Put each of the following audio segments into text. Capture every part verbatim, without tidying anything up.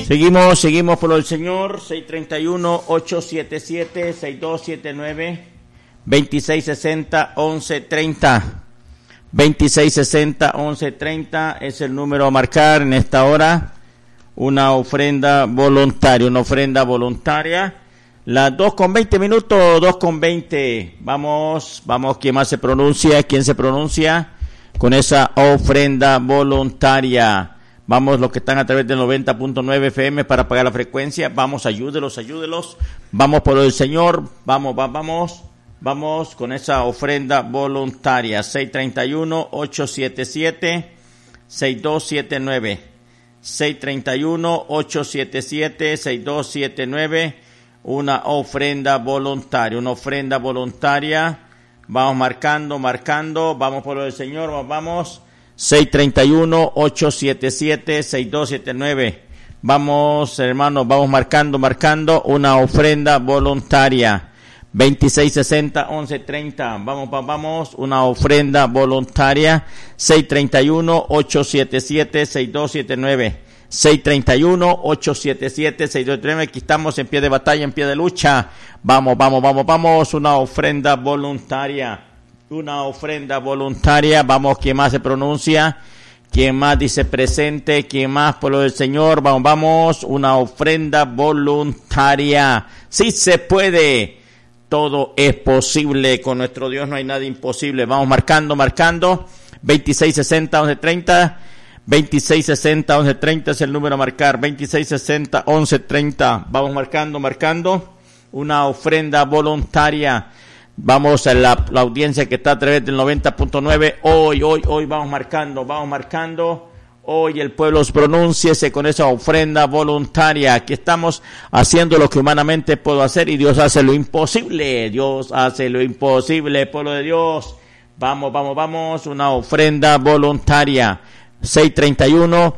Seguimos, seguimos por el Señor. seis tres uno, ocho siete siete, seis dos siete nueve, veintiséis sesenta, once treinta. veintiséis sesenta, once treinta es el número a marcar en esta hora. Una ofrenda voluntaria, una ofrenda voluntaria. Las dos con veinte minutos, dos con veinte. Vamos, vamos, ¿quién más se pronuncia? ¿Quién se pronuncia con esa ofrenda voluntaria? Vamos, los que están a través del noventa punto nueve F M para pagar la frecuencia. Vamos, ayúdelos, ayúdelos. Vamos por el Señor. Vamos, va, vamos. Vamos con esa ofrenda voluntaria. seis tres uno, ocho siete siete, seis dos siete nueve. seis tres uno, ocho siete siete, seis dos siete nueve. Una ofrenda voluntaria. Una ofrenda voluntaria. Vamos marcando, marcando. Vamos por el Señor. Vamos, vamos. seis tres uno, ocho siete siete, seis dos siete nueve. Vamos, hermanos, vamos marcando, marcando una ofrenda voluntaria. veintiséis sesenta, once treinta. Vamos, vamos, una ofrenda voluntaria. seis tres uno, ocho siete siete, seis dos siete nueve. seis tres uno, ocho siete siete, seis dos siete nueve. Aquí estamos en pie de batalla, en pie de lucha. Vamos, vamos, vamos, vamos. Una ofrenda voluntaria. Una ofrenda voluntaria. Vamos, ¿quién más se pronuncia? ¿Quién más dice presente? ¿Quién más por lo del Señor? Vamos, vamos. Una ofrenda voluntaria. Sí se puede. Todo es posible. Con nuestro Dios no hay nada imposible. Vamos marcando, marcando. veintiséis sesenta, once treinta. veintiséis sesenta, once treinta es el número a marcar. veintiséis sesenta, once treinta. Vamos marcando, marcando. Una ofrenda voluntaria. Vamos a la, la audiencia que está a través del noventa punto nueve. Hoy, hoy, hoy vamos marcando, vamos marcando. Hoy el pueblo pronúnciese con esa ofrenda voluntaria. Aquí estamos haciendo lo que humanamente puedo hacer y Dios hace lo imposible. Dios hace lo imposible, pueblo de Dios. Vamos, vamos, vamos. Una ofrenda voluntaria. seis tres uno,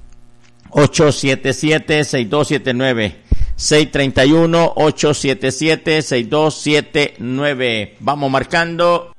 ocho siete siete, seis dos siete nueve. seis tres uno, ocho siete siete, seis dos siete nueve. Vamos marcando.